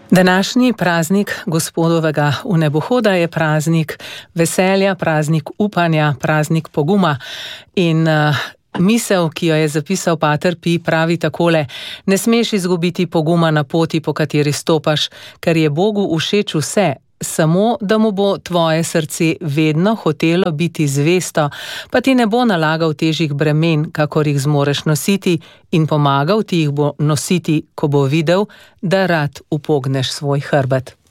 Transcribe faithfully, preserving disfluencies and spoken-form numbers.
Današnji praznik Gospodovega vnebohoda je praznik veselja, praznik upanja, praznik poguma in uh, misel, ki jo je zapisal pater Pij, pravi takole: ne smeš izgubiti poguma na poti, po kateri stopaš, ker je Bogu všeč vse, samo da mu bo tvoje srce vedno hotelo biti zvesto, pa ti ne bo nalagal težjih bremen, kakor jih zmoreš nositi, in pomagal ti jih bo nositi, ko bo videl, da rad upogneš svoj hrbet.